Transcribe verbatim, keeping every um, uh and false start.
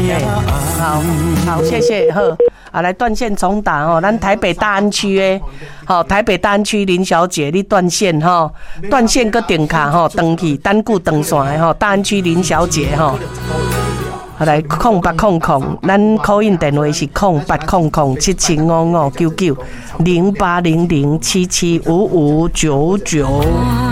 好好，谢谢好。啊，来断线重打哦，咱台北大安区的，好，台北大安区林小姐，你断线哈，断线个点卡哈，登去单固登线的哈，大安区林小姐哈，好来空八空空，咱 call in 电话是空八空空七七五五九九零八零零七七五五九九。